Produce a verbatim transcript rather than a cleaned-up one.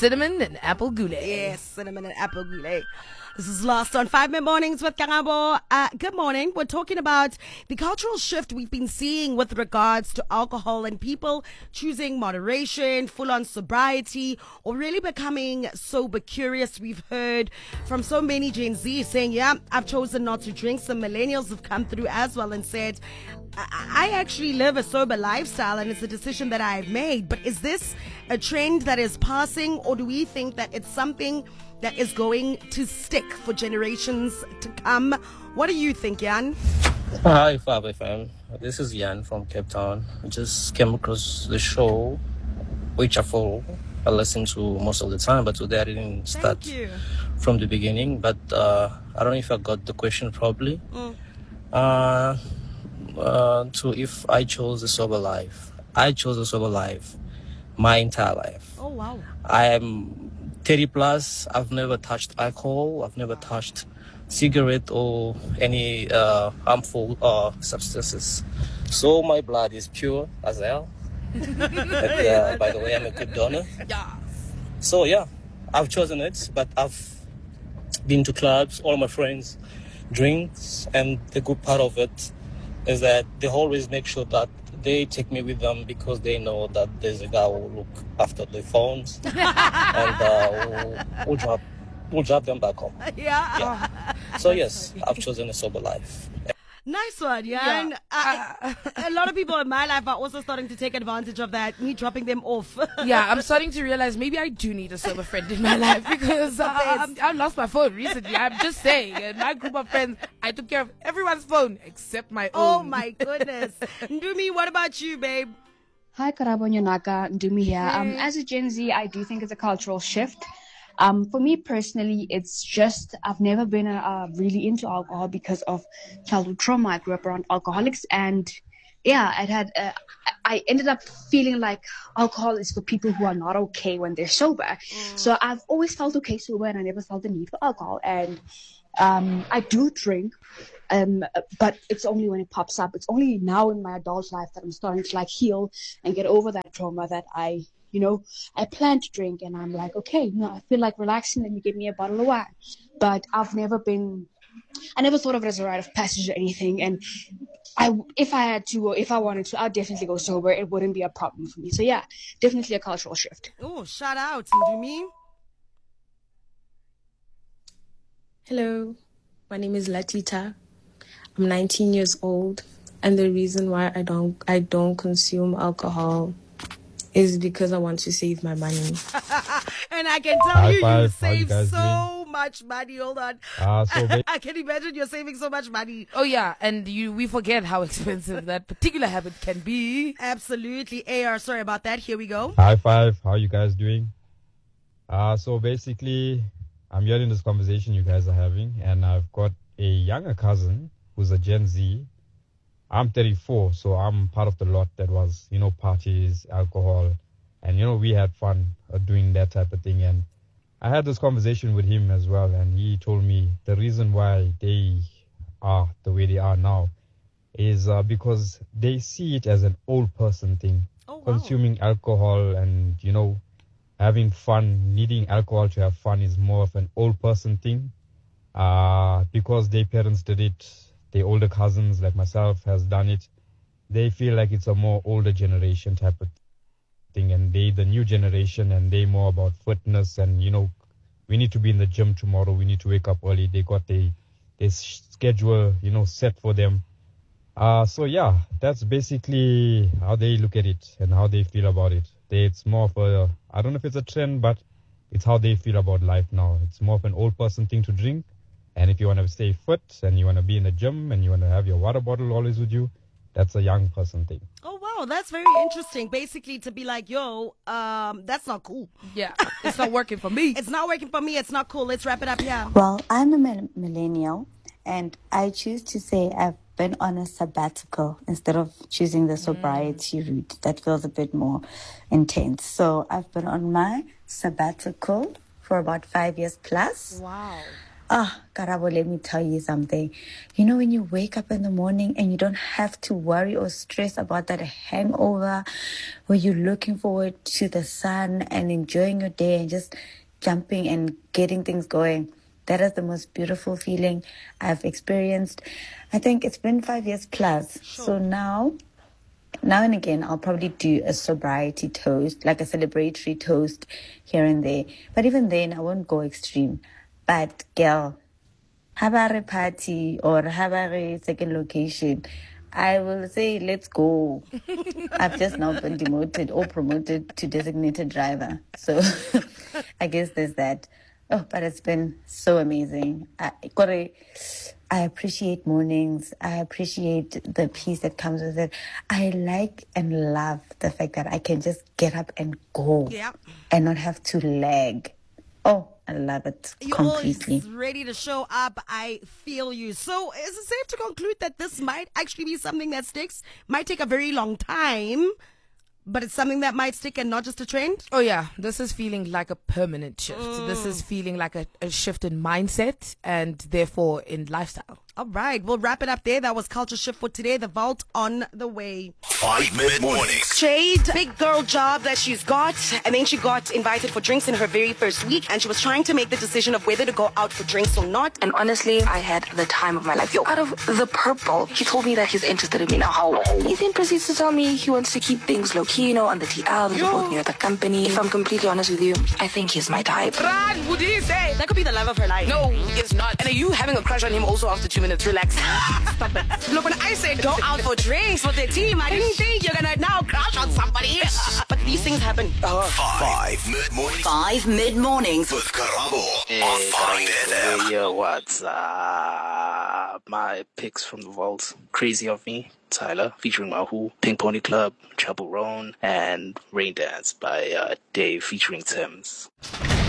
cinnamon and apple goulet. Yes, cinnamon and apple goulet. This is Lost on Five Mid Mornings with Kangabo. Uh, good morning. We're talking about the cultural shift we've been seeing with regards to alcohol and people choosing moderation, full-on sobriety, or really becoming sober curious. We've heard from so many Gen Z saying, yeah, I've chosen not to drink. Some millennials have come through as well and said, I actually live a sober lifestyle and it's a decision that I've made. But is this a trend that is passing, or do we think that it's something that is going to stick for generations to come? What do you think, Jan? Hi, Fab F M. This is Jan from Cape Town. I just came across the show, which I follow. I listen to most of the time, but today I didn't start from the beginning. But uh, I don't know if I got the question properly. Mm. Uh, uh, to if I chose a sober life. I chose a sober life my entire life. Oh, wow. I am thirty plus. I've never touched alcohol. I've never touched cigarette or any uh, harmful uh, substances. So my blood is pure as hell. But, uh, by the way, I'm a good donor. Yes. So yeah, I've chosen it, but I've been to clubs. All my friends drinks, and the good part of it is that they always make sure that they take me with them because they know that there's a guy who will look after the phones and uh, who will drop, will drop them back home. Yeah. yeah. So yes, I've chosen a sober life. Nice one, yeah. yeah. I, a lot of people in my life are also starting to take advantage of that, me dropping them off. Yeah, I'm starting to realize maybe I do need a sober friend in my life because uh, I, I lost my phone recently. I'm just saying, in my group of friends, I took care of everyone's phone except my own. Oh my goodness. Ndumi, what about you, babe? Hi, Karabo Nyonaka, Ndumi here. Hey. Um, as a Gen Z, I do think it's a cultural shift. Um, for me personally, it's just, I've never been uh, really into alcohol because of childhood trauma. I grew up around alcoholics, and yeah, I had, uh, I ended up feeling like alcohol is for people who are not okay when they're sober. Mm. So I've always felt okay sober, and I never felt the need for alcohol. And um, I do drink, um, but it's only when it pops up. It's only now in my adult life that I'm starting to like heal and get over that trauma that I You know, I plan to drink and I'm like, okay, no, I feel like relaxing, let me give me a bottle of wine. But I've never been, I never thought of it as a rite of passage or anything. And I, if I had to, or if I wanted to, I'd definitely go sober. It wouldn't be a problem for me. So yeah, definitely a cultural shift. Oh, shout out. Ndumi. Hello, my name is Latita. I'm nineteen years old. And the reason why I don't, I don't consume alcohol is because I want to save my money. And I can tell High you, five. you save you so doing? much money. Hold on. Uh, so I can imagine you're saving so much money. Oh, yeah. And you, we forget how expensive that particular habit can be. Absolutely. A R, sorry about that. Here we go. High five. How are you guys doing? Uh, so basically, I'm hearing this conversation you guys are having, and I've got a younger cousin who's a Gen Z. I'm thirty-four, so I'm part of the lot that was, you know, parties, alcohol, and, you know, we had fun uh, doing that type of thing. And I had this conversation with him as well, and he told me the reason why they are the way they are now is uh, because they see it as an old person thing. Oh, wow. Consuming alcohol and, you know, having fun, needing alcohol to have fun is more of an old person thing uh, because their parents did it. The older cousins like myself has done it. They feel like it's a more older generation type of thing, and they the new generation, and they more about fitness and, you know, we need to be in the gym tomorrow. We need to wake up early. They got their their schedule, you know, set for them. Uh, so yeah, that's basically how they look at it and how they feel about it. They, it's more of a, I don't know if it's a trend, but it's how they feel about life now. It's more of an old person thing to drink. And if you want to stay fit and you want to be in the gym and you want to have your water bottle always with you, that's a young person thing. Oh, wow. That's very interesting. Basically, to be like, yo, um, that's not cool. Yeah. It's not working for me. It's not working for me. It's not cool. Let's wrap it up. Yeah. Well, I'm a mill- millennial, and I choose to say I've been on a sabbatical instead of choosing the sobriety mm. route. That feels a bit more intense. So I've been on my sabbatical for about five years plus. Wow. Ah, Karabo, let me tell you something. You know, when you wake up in the morning and you don't have to worry or stress about that hangover, where you're looking forward to the sun and enjoying your day and just jumping and getting things going. That is the most beautiful feeling I've experienced. I think it's been five years plus. Sure. So now, now and again, I'll probably do a sobriety toast, like a celebratory toast here and there. But even then, I won't go extreme. But girl, have a party or have a second location, I will say, let's go. I've just now been demoted or promoted to designated driver. So I guess there's that. Oh, but it's been so amazing. I, I appreciate mornings. I appreciate the peace that comes with it. I like and love the fact that I can just get up and go yeah. and not have to lag. Oh, I love it You're completely. Always ready to show up. I feel you. So is it safe to conclude that this might actually be something that sticks? Might take a very long time, but it's something that might stick and not just a trend? Oh, yeah. This is feeling like a permanent shift. Mm. This is feeling like a, a shift in mindset and therefore in lifestyle. All right. We'll wrap it up there. That was Culture Shift for today. The Vault on the way. Five Mid Mornings. Jade, big girl job that she's got. And then she got invited for drinks in her very first week. And she was trying to make the decision of whether to go out for drinks or not. And honestly, I had the time of my life. Yo, out of the purple, he told me that he's interested in me. Now, how? He then proceeds to tell me he wants to keep things low key, you know, on the T L, support me with the company. If I'm completely honest with you, I think he's my type. Run, what did he say? That could be the love of her life. No, it's not. And are you having a crush on him also after two minutes? Relax. Stop it. Look, when I said go out for drinks with the team, I didn't think you're gonna now crush on somebody. But these things happen. Uh, Five Mid Mornings. Five Mid Mornings with Karabo hey, on Five F M. Yo, what's up? My picks from the vault. Crazy of Me, Tyler, featuring Mahu, Pink Pony Club, Chapel Roan, and Rain Dance by uh, Dave featuring Tim's.